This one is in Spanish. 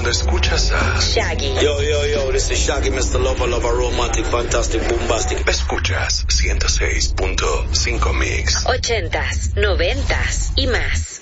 cuando escuchas a Shaggy. Yo, this is Shaggy, Mr. Lover, romantic, fantastic, bombastic. Escuchas 106.5 Mix. 80s, 90s y más.